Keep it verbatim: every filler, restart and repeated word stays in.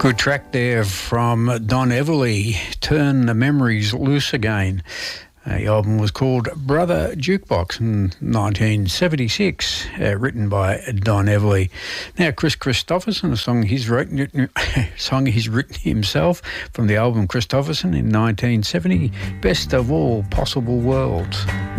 Good track there from Don Everly, Turn the Memories Loose Again. The album was called Brother Jukebox in nineteen seventy-six, uh, written by Don Everly. Now, Chris Christopherson, a song he's written, song he's written himself from the album Christopherson in nineteen seventy, Best of All Possible Worlds.